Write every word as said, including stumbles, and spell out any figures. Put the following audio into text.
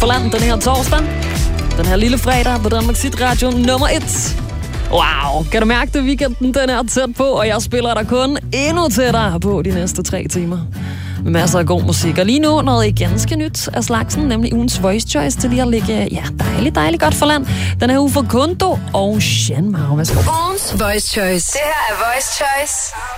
for land den her torsdag. Den her lille fredag på Danmarks Hitradio nummer et. Wow, kan du mærke det? Weekenden den er tæt på, og jeg spiller dig kun endnu tættere på de næste tre timer. Med masser af god musik. Og lige nu noget ganske nyt af slagsen, nemlig ugens Voice Choice til lige at ligge, ja, dejligt, dejligt godt for land. Den her uge for Kundo og Shan Mao. Værsgo. Ugens Voice Choice. Det her er Voice Choice.